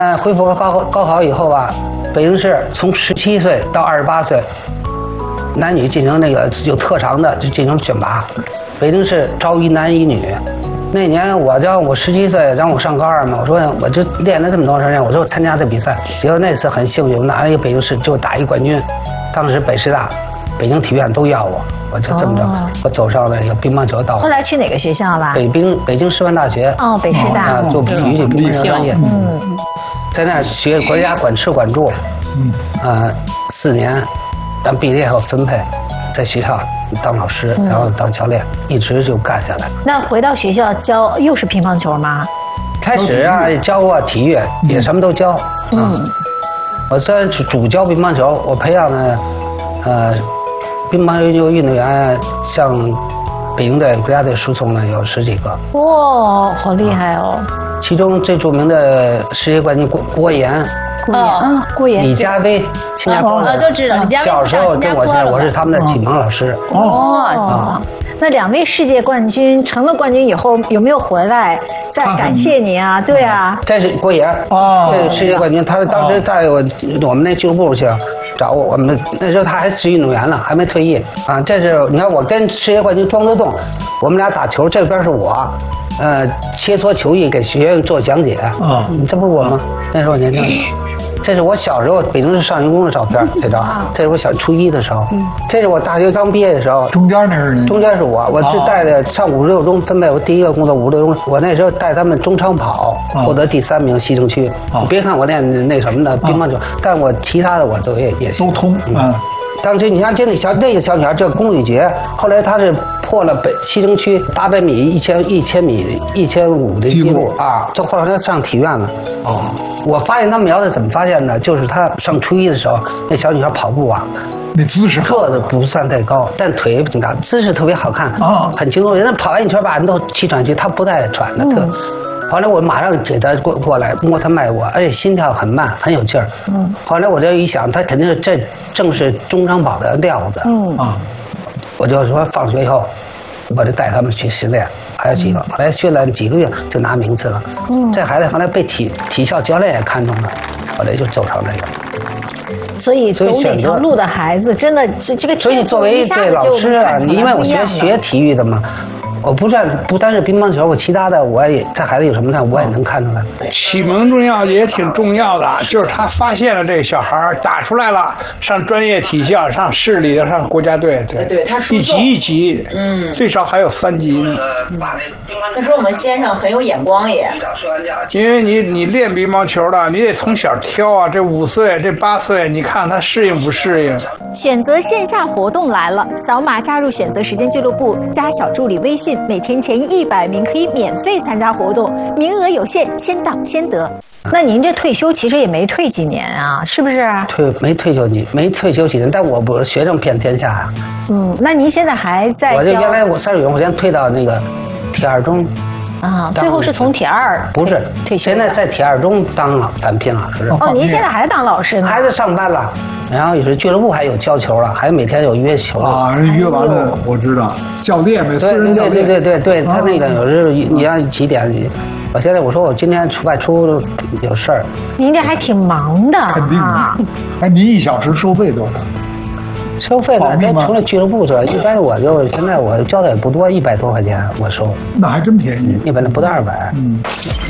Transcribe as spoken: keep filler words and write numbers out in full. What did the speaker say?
嗯，恢复高高考以后吧，北京市从十七岁到二十八岁，男女进行那个有特长的就进行选拔。北京市招一男一女。那年我叫我十七岁，让我上高二嘛，我说我就练了这么长时间，我说我参加这比赛，结果那次很幸运，我拿了一个北京市就打一冠军。当时北师大、北京体育院都要我，我就这么着，哦、我走上了一个乒乓球道。 后来去哪个学校了？ 北京北京师范大学。 哦，北师大。 啊，做体育乒乓球专业。嗯，在那儿学国家管吃管住，嗯，呃，四年，但毕业后分配，在学校当老师，然后当教练，一直就干下来。 那回到学校教又是乒乓球吗？ 开始啊，教过体育，也什么都教。嗯，我虽然主教乒乓球，我培养的，呃，乒乓球运动员，像北京队、国家队输送呢有十几个。 哇，好厉害哦！ 其中最著名的世界冠军郭郭岩。 郭岩啊，郭岩， 李佳薇，新加坡人，都知道。李佳薇小时候跟我是我是他们的启蒙老师。 哦，那两位世界冠军成了冠军以后，有没有回来再感谢你啊？对啊， 这是郭岩哦，这是世界冠军，他当时在我我们那俱乐部去找我，我们那时候他还是运动员呢，还没退役啊。这是你看我跟世界冠军庄德栋，我们俩打球，这边是我。呃，切磋球艺给学员做讲解啊，这不是我吗？那时候我年轻，这是我小时候北京市少年宫的照片，这张，这是我小初一的时候，这是我大学刚毕业的时候， 中间那是中间是我，我是带着上五十六中分配，我第一个工作五十六中，我那时候带他们中长跑获得第三名西城区。你别看我练那什么的乒乓球，但我其他的我都也也都通啊。 当时你看，这那小那个小女孩叫龚雨洁，后来她是破了北西城区八百米、一千一千米、一千五的记录啊！就后来她上体院了。哦，我发现她苗子怎么发现的？就是她上初一的时候，那小女孩跑步啊， 那姿势个子不算太高，但腿不怎么长，姿势特别好看啊，很轻松。人家跑完一圈把人都气喘气，她不带喘的，特。后来我马上给他过过来摸他脉搏，而且心跳很慢，很有劲儿。嗯。后来我这一想，他肯定是这正是中长跑的料子。嗯啊。我就说放学以后，我就带他们去训练，还有几个，后来训练几个月就拿名次了。嗯。这孩子后来被体体校教练也看中了，后来就走上这个。 所以走哪条路的孩子，真的这这个。 所以作为这老师啊，你因为我学学体育的嘛。我不算不单是乒乓球，我其他的我也这孩子有什么呢？我也能看出来。 启蒙重要也挺重要的，就是他发现了这个小孩打出来了，上专业体校，上市里的，上国家队，对， 对他一级一级，嗯，最少还有三级呢。 那说我们先生很有眼光也， 因为你你练乒乓球的，你得从小挑啊，这五岁这八岁，你看他适应不适应。 选择线下活动来了，扫码加入选择时间俱乐部，加小助理微信。每天前一百名可以免费参加活动，名额有限，先到先得。 那您这退休其实也没退几年啊，是不是？ 退没退休几没退休几年，但我不是学生遍天下啊。 嗯，那您现在还在教？ 我就原来我三十九，我先退到那个体二中。 啊，最后是从体二不是退休， 现在在体二中当了返聘老师。 哦，您现在还当老师呢？ 孩子上班了，然后也是俱乐部还有教球了，还每天有约球啊，约完了我知道，教练呗，私人教练。 对对对对对，他那个有时候你要几点？我现在我说我今天出外出有事儿。 您这还挺忙的啊。 肯定啊。哎，您一小时收费多少？ 收费呢？那除了俱乐部之外，一般我就现在我交的也不多，一百多块钱我收。 那还真便宜， 一般的不到二百。 嗯。